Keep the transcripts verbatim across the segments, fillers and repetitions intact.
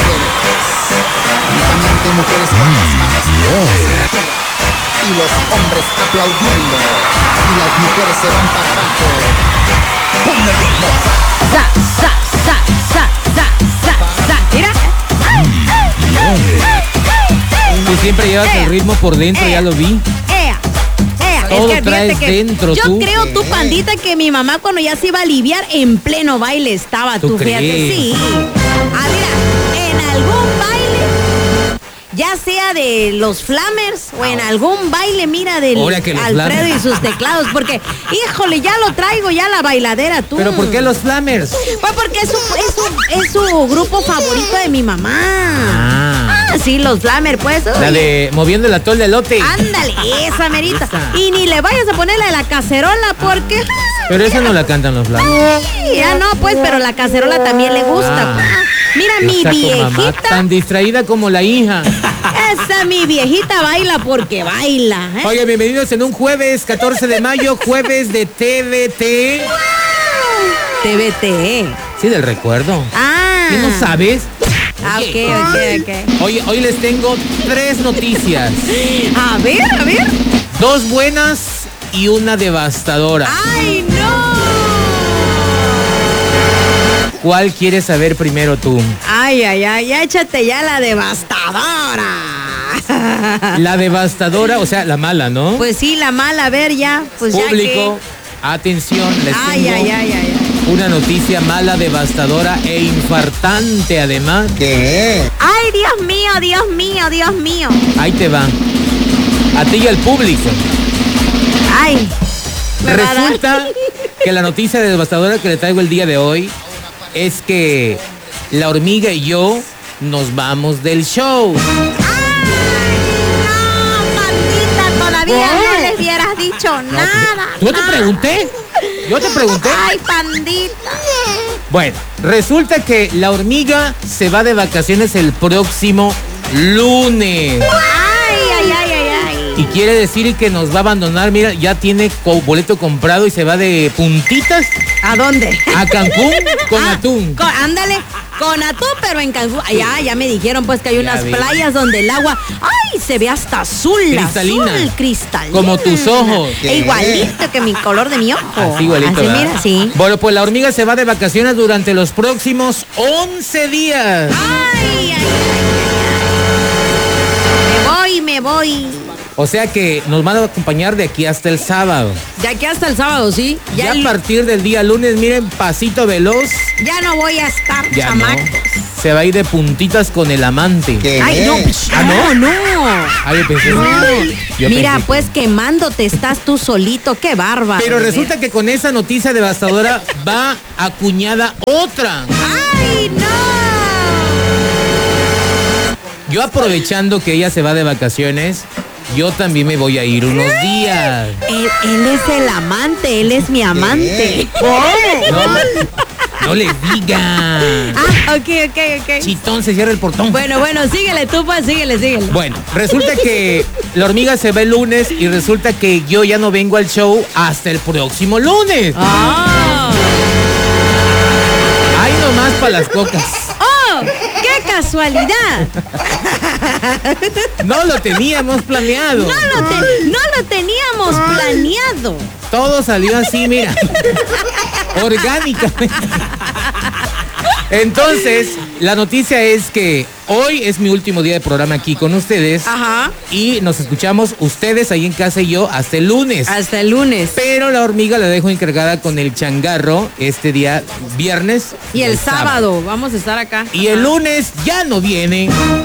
Únicamente mujeres con las manos y los hombres aplaudiendo y las mujeres se van para abajo. ¡Pon el ritmo! Sa, sa, sa, sa, sa, sa, sa. Mira. Tú siempre llevas Ea. el ritmo por dentro, Ea. ya lo vi. Ea, ea. Todo Es que traes fíjate que dentro, yo tú. creo, tu pandita, que mi mamá cuando ya se iba a aliviar, en pleno baile estaba. ¿Tú Tú, fíjate, crees? sí. Ah, mira, en algún baile, ya sea de los Flamers o en algún baile, mira, del Ahora que los Alfredo Flamers. y sus teclados, porque, híjole, ya lo traigo, ya la bailadera, tú. ¿Pero por qué los Flamers? Pues porque es su, es su, es su grupo favorito de mi mamá. Ah. Ah, sí, los Flamers, pues. La oye. de moviendo el atol de elote. Ándale, esa merita. Esa. Y ni le vayas a poner la de la cacerola porque... Pero esa no la cantan los Flamers. Sí, ya no, pues, pero la cacerola también le gusta. Ah. pues. Mira, mi Esa tu mamá, viejita, tan distraída como la hija. esa mi viejita baila porque baila. ¿eh? Oye, bienvenidos en un jueves catorce de mayo, jueves de T V T. T V T. Sí, del recuerdo. Ah. ¿Qué no sabes? Ah, Oye, ok, ok, ok. Hoy, hoy les tengo tres noticias. A ver, a ver. Dos buenas y una devastadora. ¡Ay, no! ¿Cuál quieres saber primero tú? Ay, ay, ay, ya échate ya la devastadora. La devastadora, o sea, la mala, ¿no? Pues sí, la mala, a ver ya, pues Público, ya atención, que... les Ay, tengo ay, ay, ay, ay. una noticia mala, devastadora e infartante además. ¿Qué? Ay, Dios mío, Dios mío, Dios mío. Ahí te va. A ti y al público. Ay. me va a dar. Resulta que la noticia devastadora que le traigo el día de hoy es que la hormiga y yo nos vamos del show. No, maldita, todavía no les hubieras dicho nada. ¿Yo te nada. pregunté? ¿Yo te pregunté? Ay, pandita. Bueno, resulta que la hormiga se va de vacaciones el próximo lunes. Ay, ay, ay, ay, ay. Y quiere decir que nos va a abandonar. Mira, ya tiene co- boleto comprado y se va de puntitas ¿A dónde? a Cancún con Ah, atún. con- ándale, con atún, pero en Cancún. Ya, ya me dijeron pues que hay Ya unas ves. playas donde el agua, ay, se ve hasta azul, Cristalina. azul, cristalina. Como tus ojos. E igualito que mi color de mi ojo. Así igualito, Así, ¿verdad? mira, sí. Bueno, pues la hormiga se va de vacaciones durante los próximos once días. Ay, ay, ay, ay, ay. Me voy, me voy. O sea que nos van a acompañar de aquí hasta el sábado. De aquí hasta el sábado, ¿sí? Ya, Ya, a el- partir del día lunes, miren, pasito veloz. ya no voy a estar, Ya no. chamacos. Se va a ir de puntitas con el amante. ¿Qué? Ay, no, ¿Ah, no? no, no. Ah, yo pensé. No. yo Mira, pensé que- pues quemándote estás tú solito, qué bárbaro. Pero de resulta que con esa noticia devastadora va acuñada otra. veras. ¡Ay, no! Yo aprovechando que ella se va de vacaciones, yo también me voy a ir unos días. Él, él es el amante, él es mi amante. No, no le diga. Ah, ok, ok, ok. Chitón, se cierra el portón. Bueno, bueno, síguele tú, pues, síguele, síguele. Bueno, resulta que la hormiga se va el lunes y resulta que yo ya no vengo al show hasta el próximo lunes. ¡Oh! Ahí nomás para las cocas. ¡Oh! ¡Qué casualidad! No lo teníamos planeado. No lo, te- no lo teníamos planeado. Todo salió así, mira. Orgánicamente. Entonces, la noticia es que hoy es mi último día de programa aquí con ustedes. Ajá. Y nos escuchamos ustedes ahí en casa y yo hasta el lunes. Hasta el lunes. Pero la hormiga la dejo encargada con el changarro este día viernes. Y el sábado, vamos a estar acá. Y el lunes ya no viene.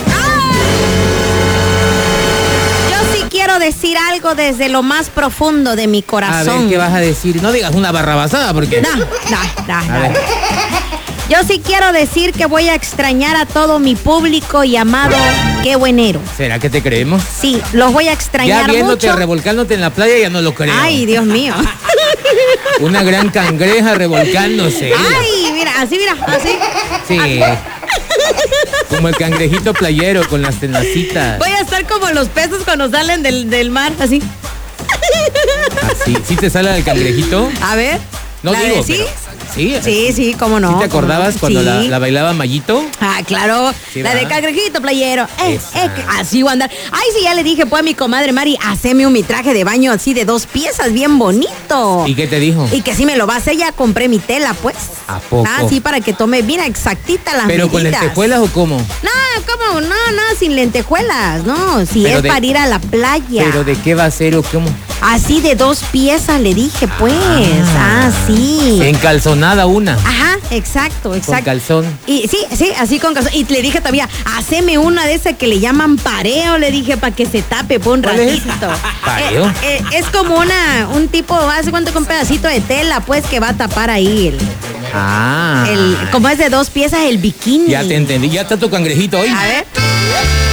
Yo sí quiero decir algo desde lo más profundo de mi A corazón. ver, ¿qué vas a decir? No digas una barrabasada porque... No, no, no, A no. ver. Yo sí quiero decir que voy a extrañar a todo mi público y amado Qué Buenero. ¿Será que te creemos? Sí, los voy a Ya extrañar viéndote mucho. revolcándote en la playa ya no lo creo. Ay, Dios mío. Una gran cangreja revolcándose. Ay, mira, así, mira, así. Sí. Como el cangrejito playero con las tenacitas. Voy a estar como los peces cuando salen del, del mar, así. Así. ¿Sí te sale el cangrejito? A ver. No ¿la de digo, sí? pero- Sí. Sí, sí, cómo no. ¿Sí te cómo acordabas no. cuando Sí. la, la bailaba Mayito? Ah, claro. Sí, la va. de cangrejito playero. Eh, Esa. eh, que así voy a andar. Ay, sí, ya le dije pues a mi comadre Mari, haceme un mi traje de baño así de dos piezas, bien bonito. ¿Y qué te dijo? Y que sí me lo va a hacer, ya compré mi tela, pues. ¿A poco? Ah, sí, para que tome bien exactita las ¿Pero con medidas. lentejuelas o cómo? No, ¿cómo? No, no, sin lentejuelas, no. Si Pero es de- para ir a la playa. ¿Pero de qué va a ser o cómo? Así de dos piezas, le dije, pues. Ah, sí. Encalzonada una. Ajá, exacto, exacto. Con calzón. Y sí, sí, así con calzón. Y le dije todavía, haceme una de esas que le llaman pareo, le dije, para que se tape por un ¿Cuál es? ratito. ¿Pareo? Eh, eh, es como una, un tipo, hace cuánto con un pedacito de tela, pues, que va a tapar ahí el, Ah. el como es de dos piezas, el bikini. Ya te entendí. Ya está tu cangrejito hoy. A ver.